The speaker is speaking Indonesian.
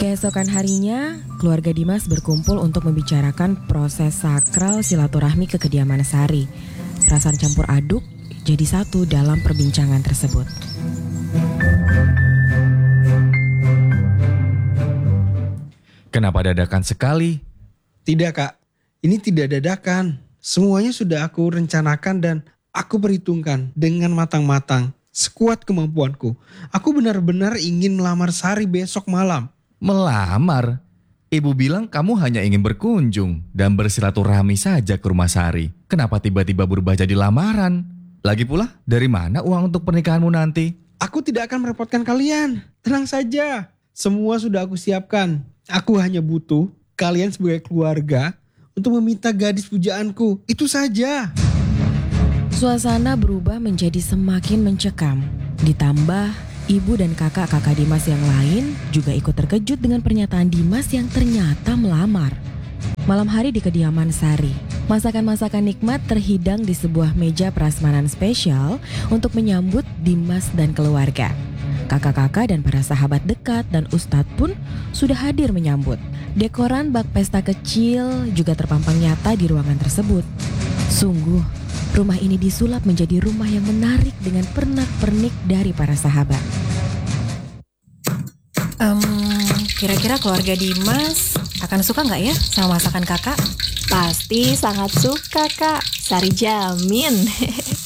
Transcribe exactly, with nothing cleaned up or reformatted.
Keesokan harinya, keluarga Dimas berkumpul untuk membicarakan proses sakral silaturahmi ke kediaman Sari. Perasaan campur aduk jadi satu dalam perbincangan tersebut. Kenapa dadakan sekali? Tidak kak, ini tidak dadakan. Semuanya sudah aku rencanakan dan aku perhitungkan dengan matang-matang. Sekuat kemampuanku. Aku benar-benar ingin melamar Sari besok malam. Melamar? Ibu bilang kamu hanya ingin berkunjung dan bersilaturahmi saja ke rumah Sari. Kenapa tiba-tiba berubah jadi lamaran? Lagi pula, dari mana uang untuk pernikahanmu nanti? Aku tidak akan merepotkan kalian. Tenang saja. Semua sudah aku siapkan. Aku hanya butuh kalian sebagai keluarga untuk meminta gadis pujaanku. Itu saja. Suasana berubah menjadi semakin mencekam. Ditambah, ibu dan kakak-kakak Dimas yang lain juga ikut terkejut dengan pernyataan Dimas yang ternyata melamar. Malam hari di kediaman Sari, masakan-masakan nikmat terhidang di sebuah meja prasmanan spesial untuk menyambut Dimas dan keluarga. Kakak-kakak dan para sahabat dekat dan ustadz pun sudah hadir menyambut. Dekoran bak pesta kecil juga terpampang nyata di ruangan tersebut. Sungguh, rumah ini disulap menjadi rumah yang menarik dengan pernak-pernik dari para sahabat. Um, kira-kira keluarga Dimas akan suka nggak ya sama masakan kakak? Pasti sangat suka kak, Sari jamin.